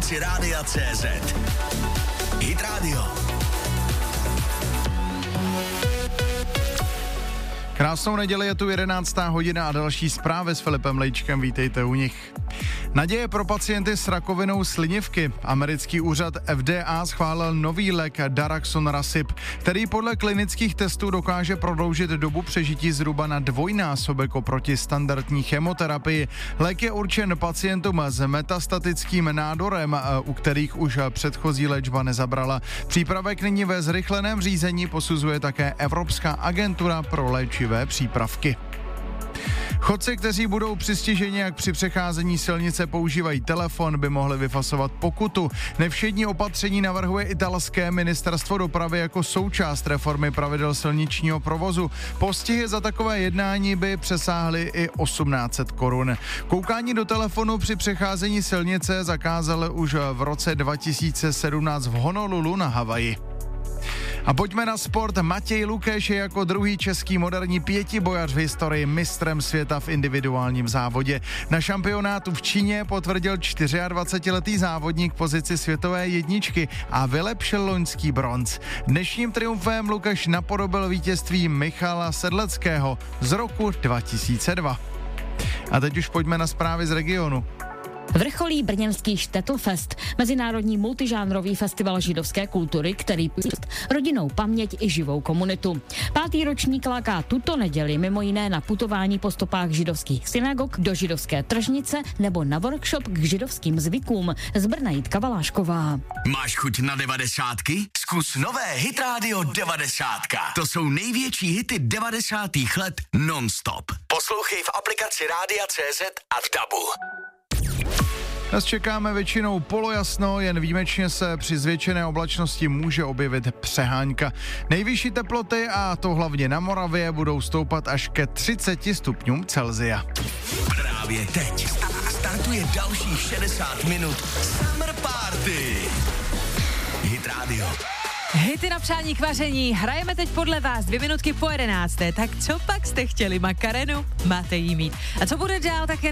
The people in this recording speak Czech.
aplikaci Rádia CZ. Hit Radio. Krásnou neděli, je tu 11. hodina a další zprávy s Filipem Lejčkem, vítejte u nich. Naděje pro pacienty s rakovinou slinivky. Americký úřad FDA schválil nový lék Daraxonrasib, který podle klinických testů dokáže prodloužit dobu přežití zhruba na dvojnásobek oproti standardní chemoterapii. Lék je určen pacientům s metastatickým nádorem, u kterých už předchozí léčba nezabrala. Přípravek nyní ve zrychleném řízení posuzuje také Evropská agentura pro léčivé přípravky. Chodci, kteří budou přistiženi, jak při přecházení silnice používají telefon, by mohli vyfasovat pokutu. Nevšední opatření navrhuje italské ministerstvo dopravy jako součást reformy pravidel silničního provozu. Postihy za takové jednání by přesáhly i 1800 korun. Koukání do telefonu při přecházení silnice zakázali už v roce 2017 v Honolulu na Havaji. A pojďme na sport. Matěj Lukeš je jako druhý český moderní pětibojař v historii mistrem světa v individuálním závodě. Na šampionátu v Číně potvrdil 24letý závodník pozici světové jedničky a vylepšil loňský bronz. Dnešním triumfem Lukeš napodobil vítězství Michala Sedleckého z roku 2002. A teď už pojďme na zprávy z regionu. Vrcholí brněnský Štettlfest, mezinárodní multižánrový festival židovské kultury, který rodinnou paměť i živou komunitu. 5. ročník láká tuto neděli mimo jiné na putování po stopách židovských synagog, do židovské tržnice nebo na workshop k židovským zvykům. Z Brna Jitka Valášková. Máš chuť na 90ky? Zkus nové Hit Radio 90. To jsou největší hity 90. let non-stop. Poslouchej v aplikaci Rádia CZ a v DABu. Dnes čekáme většinou polojasno, jen výjimečně se při zvětšené oblačnosti může objevit přehánka. Nejvyšší teploty, a to hlavně na Moravě, budou stoupat až ke 30 stupňům Celsia. Právě teď startuje dalších 60 minut Summer Party. Hit Radio. Hity na přání k vaření. Hrajeme teď podle vás 2 minutky po 11. Tak co pak jste chtěli? Makarenu? Máte jí mít. A co bude dál, tak je